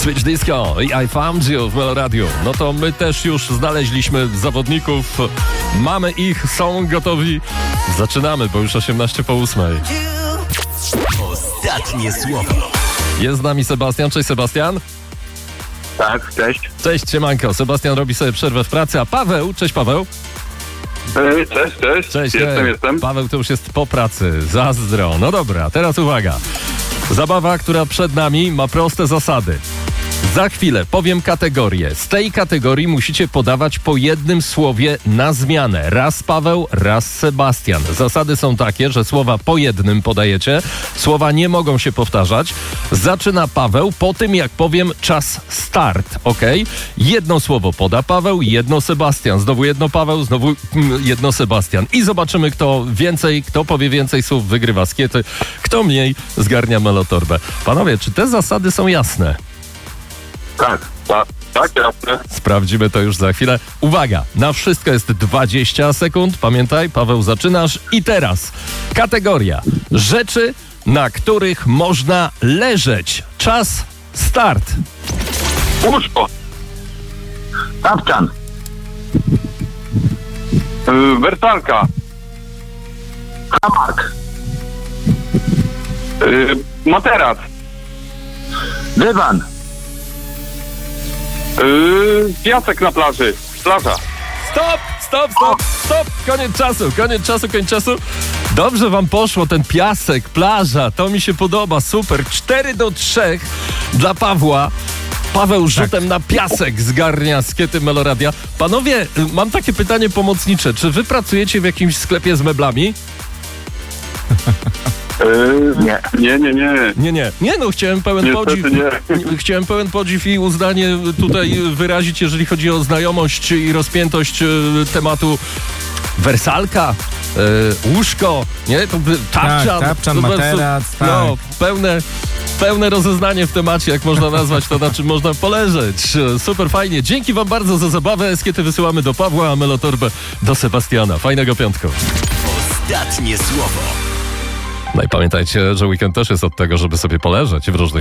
Switch Disco i I Found You w Meloradiu. No to my też już znaleźliśmy zawodników. Mamy ich, są gotowi. Zaczynamy, bo już 8:18. Ostatnie słowo. Jest z nami Sebastian. Cześć, Sebastian. Tak, cześć. Cześć, siemanko. Sebastian robi sobie przerwę w pracy, a Paweł, cześć Paweł. Cześć. Jestem. Paweł to już jest po pracy. Zazdro. No dobra, teraz uwaga. Zabawa, która przed nami, ma proste zasady. Za chwilę powiem kategorię. Z tej kategorii musicie podawać po jednym słowie na zmianę. Raz Paweł, raz Sebastian. Zasady są takie, że słowa po jednym podajecie. Słowa nie mogą się powtarzać. Zaczyna Paweł po tym, jak powiem czas start, ok? Jedno słowo poda Paweł, jedno Sebastian. Znowu jedno Paweł, znowu jedno Sebastian. I zobaczymy, kto powie więcej słów, wygrywa skiety. Kto mniej, zgarnia melotorbę. Panowie, czy te zasady są jasne? Tak, jasne. Sprawdzimy to już za chwilę. Uwaga, na wszystko jest 20 sekund. Pamiętaj, Paweł, zaczynasz. I teraz kategoria rzeczy, na których można leżeć. Czas start. Łóżko. Tapczan. Wersalka. Hamak. Materac. Dywan. Piasek na plaży. Plaża. Stop! Koniec czasu. Dobrze wam poszło, ten piasek, plaża, to mi się podoba, super. 4-3 dla Pawła. Paweł rzutem na piasek zgarnia skiety Meloradia. Panowie, mam takie pytanie pomocnicze. Czy wy pracujecie w jakimś sklepie z meblami? Nie. Nie, no chciałem pełen Niestety podziw. nie. Chciałem pełen podziw i uznanie tutaj wyrazić, jeżeli chodzi o znajomość i rozpiętość tematu. Wersalka, łóżko, nie? To tapczan. Tapczan, materac, tak. No, pełne rozeznanie w temacie, jak można nazwać to, na czym można poleżeć. Super fajnie. Dzięki wam bardzo za zabawę. Skiety wysyłamy do Pawła, a melotorbę do Sebastiana. Fajnego piątku. Ostatnie słowo. No i pamiętajcie, że weekend też jest od tego, żeby sobie poleżeć w różnych